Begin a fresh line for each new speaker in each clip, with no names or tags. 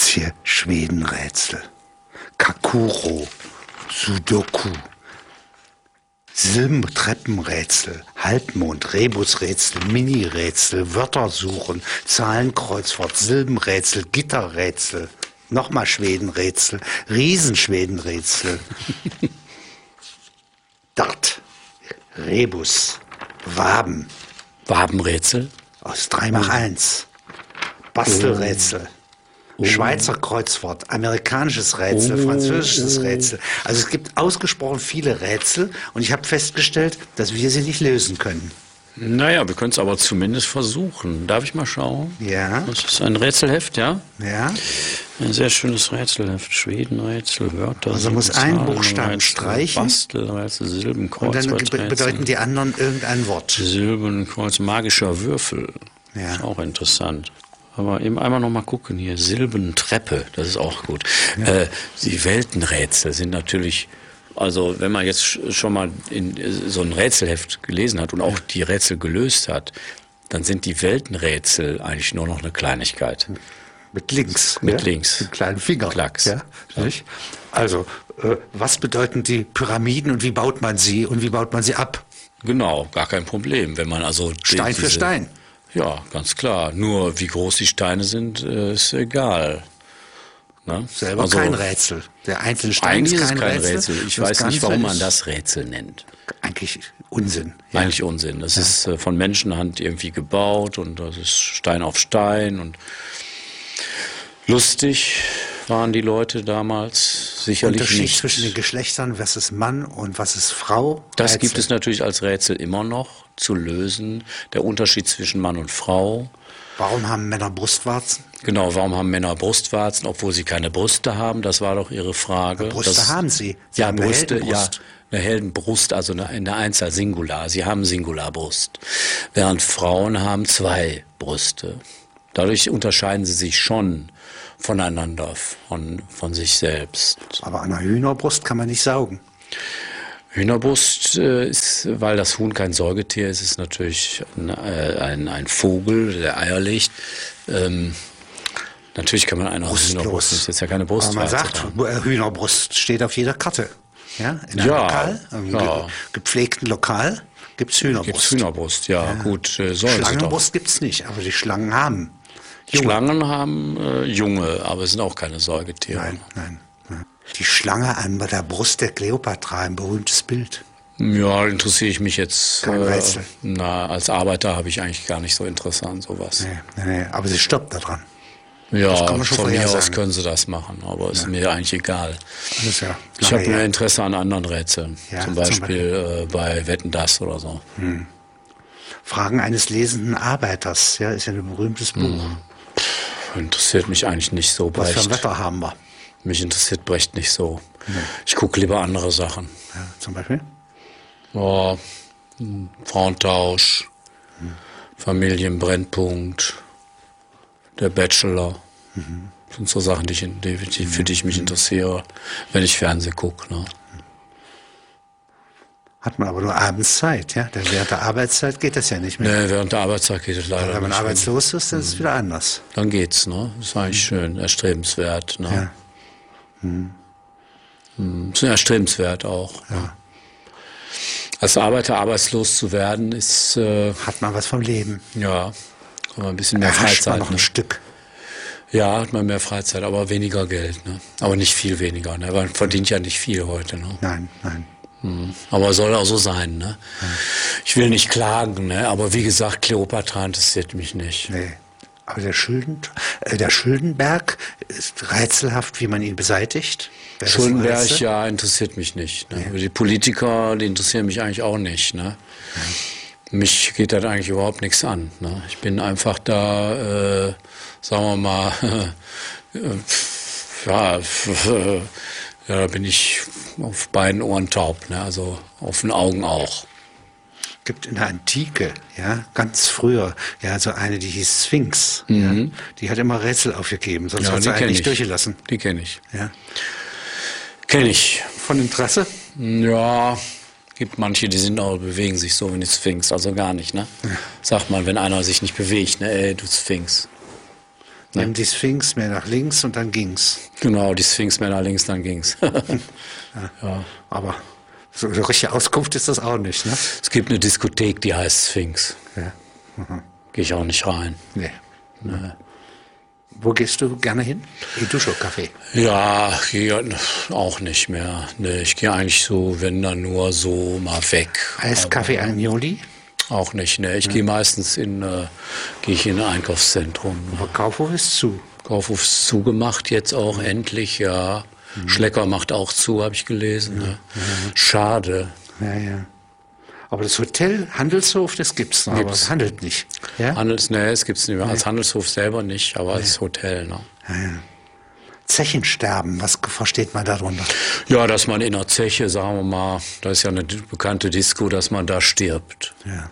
gibt's hier Schwedenrätsel, Kakuro, Sudoku, Silbentreppenrätsel, Halbmond, Rebusrätsel, Mini-Rätsel, Wörtersuchen, Zahlenkreuzfahrt, Silbenrätsel, Gitterrätsel, nochmal Schwedenrätsel, Riesenschwedenrätsel, Dart, Rebus, Waben.
Wabenrätsel?
Aus 3x1. Bastelrätsel. Schweizer Kreuzfahrt, amerikanisches Rätsel, französisches Rätsel. Also es gibt ausgesprochen viele Rätsel und ich habe festgestellt, dass wir sie nicht lösen können.
Naja, wir können es aber zumindest versuchen. Darf ich mal schauen?
Ja.
Das ist ein Rätselheft, ja?
Ja.
Ein sehr schönes Rätselheft. Schwedenrätsel, Wörter.
Also muss ein Buchstaben streichen.
Bastelrätsel, Silben,
Und dann
Kreuzworträtsel.
bedeuten die anderen irgendein Wort.
Silbenkreuz, magischer Würfel.
Ja.
Ist auch interessant. Aber eben einmal noch mal gucken hier. Silbentreppe, das ist auch gut.
Ja.
Die Weltenrätsel sind natürlich, also wenn man jetzt schon mal in so ein Rätselheft gelesen hat und auch die Rätsel gelöst hat, dann sind die Weltenrätsel eigentlich nur noch eine Kleinigkeit.
Mit links.
Mit
ja?
links.
Mit kleinen Finger.
Klacks.
Ja, nicht? Also, was bedeuten die Pyramiden und wie baut man sie und wie baut man sie ab?
Genau, gar kein Problem. Wenn man also
Stein für Stein.
Ja, ganz klar. Nur wie groß die Steine sind, ist egal. Ne?
Selber
also,
kein Rätsel. Der einzelne Stein
eigentlich
ist kein Rätsel.
Ich
Das
weiß nicht,
Ganze
warum man
ist
das Rätsel nennt.
Eigentlich Unsinn.
Eigentlich Unsinn. Das ist von Menschenhand irgendwie gebaut und das ist Stein auf Stein und lustig waren die Leute damals sicherlich
Unterschied
nicht.
zwischen den Geschlechtern, was ist Mann und was ist Frau?
Das
Rätsel.
gibt es natürlich als Rätsel immer noch zu lösen. Der Unterschied zwischen Mann und Frau.
Warum haben Männer Brustwarzen?
Genau, warum haben Männer Brustwarzen, obwohl sie keine Brüste haben? Das war doch Ihre Frage.
Brüste haben sie. Sie
Ja,
haben eine
Brüste, ja.
Heldenbrust.
Eine Heldenbrust, also eine Einzahl Singular. Sie haben Singularbrust. Während Frauen haben zwei Brüste. Dadurch unterscheiden sie sich schon voneinander, von sich selbst.
Aber an einer Hühnerbrust kann man nicht saugen.
Hühnerbrust ist, weil das Huhn kein Säugetier ist, ist natürlich ein Vogel, der Eier legt. Natürlich kann man eine Hühnerbrust, das ist jetzt ja keine Brustwarze.
Aber man sagt, Hühnerbrust steht auf jeder Karte. Ja, in einem
Ja,
Lokal, gepflegten Lokal gibt's Hühnerbrust.
Gibt's Hühnerbrust, ja, gut, soll sie doch.
Schlangenbrust gibt's nicht, aber die Schlangen haben.
Schlangen haben Junge, aber es sind auch keine Säugetiere.
Nein. Die Schlange an der Brust der Kleopatra, ein berühmtes Bild.
Ja, interessiere ich mich jetzt.
Kein Rätsel.
Als Arbeiter habe ich eigentlich gar nicht so Interesse an sowas.
Nee, aber sie stirbt daran.
Ja,
kann man schon
von mir aus
vorhersagen.
können sie das machen, aber ist mir eigentlich egal.
Das ist ja
Ich
lange
habe mehr
her.
Interesse an anderen Rätseln,
Ja,
zum
zum
Beispiel bei Wetten, dass oder so.
Fragen eines lesenden Arbeiters, ja, ist ja ein berühmtes Buch.
Interessiert mich eigentlich nicht so,
Was für ein
Brecht.
Wetter haben wir?
Mich interessiert Brecht nicht so. Ich gucke lieber andere Sachen.
Ja, zum Beispiel?
Ja, Frauentausch, Familienbrennpunkt, der Bachelor. Das sind so Sachen, für die ich mich interessiere, wenn ich Fernsehen gucke. Ne?
Hat man aber nur abends Zeit, ja? Denn während der Arbeitszeit geht das ja nicht mehr.
Nee, während der Arbeitszeit geht es leider
Wenn man
nicht.
arbeitslos ist, dann ist es wieder anders.
Dann geht's, ne? Das ist eigentlich schön, erstrebenswert. Ne?
Ja.
Ist erstrebenswert auch.
Ja.
Als Arbeiter arbeitslos zu werden, ist
Hat man was vom Leben.
ja kann man ein bisschen mehr
Erhascht man
Freizeit.
noch ein
Ne?
Stück.
Ja, hat man mehr Freizeit, aber weniger Geld. Ne? Aber nicht viel weniger. Ne? Man verdient ja nicht viel heute. Ne?
Nein.
Aber soll auch so sein. Ne? Ich will nicht klagen, ne? Aber wie gesagt, Kleopatra interessiert mich nicht.
Nee. Aber der Schuldenberg ist rätselhaft, wie man ihn beseitigt. Wäre das ein
Schuldenberg,
Rätsel?
ja, interessiert mich nicht. Ne? Die Politiker, die interessieren mich eigentlich auch nicht. Ne? Mich geht das eigentlich überhaupt nichts an. Ne? Ich bin einfach da, sagen wir mal, da bin ich auf beiden Ohren taub, ne? Also auf den Augen auch.
Gibt in der Antike, ja, ganz früher, ja, so eine, die hieß Sphinx. Ja, die hat immer Rätsel aufgegeben, sonst hat sie
kenn
einen nicht
ich.
durchgelassen.
Die kenne ich.
Ja.
Kenne ich.
Von Interesse?
Ja, gibt manche, die sind auch, bewegen sich so wie eine Sphinx, also gar nicht, ne? Sagt man, wenn einer sich nicht bewegt, ne, ey, du Sphinx.
Nimm die Sphinx mehr nach links und dann ging's.
Genau, die Sphinx mehr nach links, dann ging's.
Ja. Aber so eine richtige Auskunft ist das auch nicht, ne?
Es gibt eine Diskothek, die heißt Sphinx.
Ja.
Gehe ich auch nicht rein.
Nee. Wo gehst du gerne hin? In Dusche-Café?
Ja, gehe auch nicht mehr. Nee, ich gehe eigentlich so, wenn dann nur so mal weg.
Eiskaffee Agnoli?
Auch nicht, ne. Ich gehe meistens gehe ich in ein Einkaufszentrum.
Aber Kaufhof ist zu.
Kaufhof ist zugemacht jetzt auch endlich, ja. Schlecker macht auch zu, habe ich gelesen. Ne? Schade.
Ja. Aber das Hotel, Handelshof, das gibt's noch, aber es handelt nicht. Ja?
Es gibt's nicht mehr. Als Handelshof selber nicht, aber als Hotel, ne.
Ja. Zechensterben, was versteht man darunter?
Ja, dass man in einer Zeche, sagen wir mal, da ist ja eine bekannte Disco, dass man da stirbt.
Ja.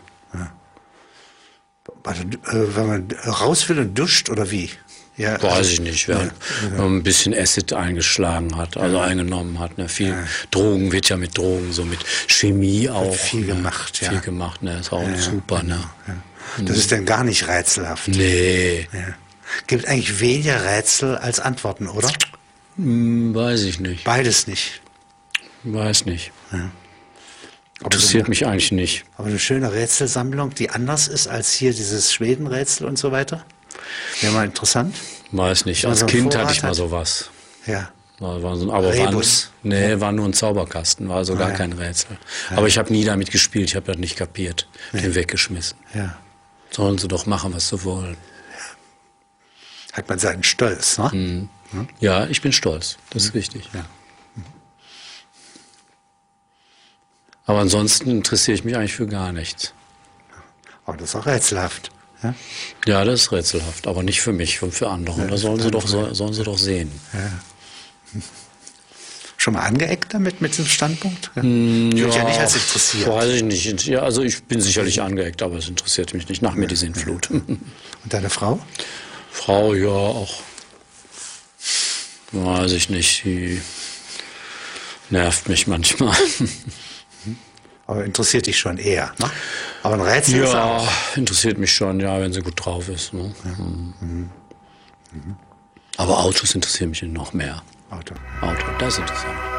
Also, wenn man raus will und duscht, oder wie? Ja,
weiß ich nicht, wenn man ein bisschen Acid eingeschlagen hat, also eingenommen hat. Ne? Viel Drogen wird ja mit Drogen, so mit Chemie auch.
Viel gemacht, ja.
Viel gemacht, ne? Ist auch super, ne?
Ja. Das ist dann gar nicht rätselhaft.
Nee.
Ja. Gibt eigentlich weniger Rätsel als Antworten, oder?
Weiß ich nicht.
Beides nicht.
Weiß nicht.
Ja.
Interessiert mich eigentlich nicht.
Aber eine schöne Rätselsammlung, die anders ist als hier dieses Schwedenrätsel und so weiter. Wäre mal interessant.
Weiß nicht.
Als
Als Kind hatte ich mal sowas.
Ja.
War so, aber
Rebus.
war nur ein Zauberkasten, war also gar kein Rätsel. Aber ich habe nie damit gespielt, ich habe das nicht kapiert. Den weggeschmissen.
Ja.
Sollen sie doch machen, was sie wollen.
Hat man seinen Stolz, ne?
Ja, ich bin stolz. Das ist richtig.
Ja.
Aber ansonsten interessiere ich mich eigentlich für gar nichts.
Aber das ist auch rätselhaft. Ja?
Ja, das ist rätselhaft, aber nicht für mich und für andere. Das sollen sie doch sehen.
Ja. Schon mal angeeckt damit, mit diesem Standpunkt? Ja. Wird ja nicht als interessiert.
Weiß ich nicht. Ja, also ich bin sicherlich angeeckt, aber es interessiert mich nicht. Nach mir die Sintflut.
Und deine Frau?
Frau, ja, auch. Weiß ich nicht. Die nervt mich manchmal.
Aber interessiert dich schon eher, ne? Aber ein Rätsel ist auch.
Ja, interessiert mich schon, ja, wenn sie gut drauf ist. Ne? Aber Autos interessieren mich noch mehr.
Auto.
Auto, das ist interessant.